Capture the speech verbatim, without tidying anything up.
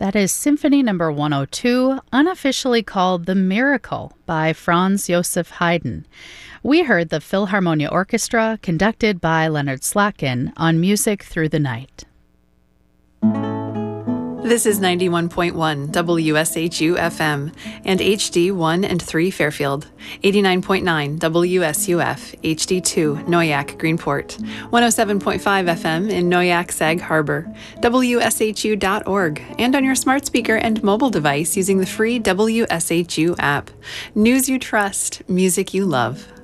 That is Symphony Number one oh two, unofficially called The Miracle by Franz Joseph Haydn. We heard the Philharmonia Orchestra, conducted by Leonard Slatkin, on Music Through the Night. This is ninety-one point one W S H U F M and H D one and three Fairfield, eighty-nine point nine W S U F, H D two Noyak Greenport, one oh seven point five F M in Noyak Sag Harbor, W S H U dot org, and on your smart speaker and mobile device using the free W S H U app. News you trust, music you love.